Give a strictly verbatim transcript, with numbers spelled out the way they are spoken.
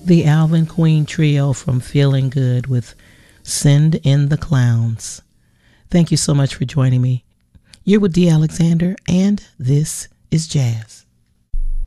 The Alvin Queen Trio from Feeling Good with Send in the Clowns. Thank you so much for joining me. You're with D. Alexander, and this is Jazz.